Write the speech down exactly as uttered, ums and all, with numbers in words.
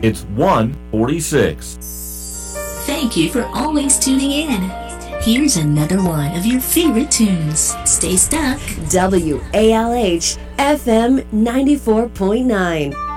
It's one forty-six. Thank you for always tuning in. Here's another one of your favorite tunes. Stay stuck. W A L H F M ninety-four point nine.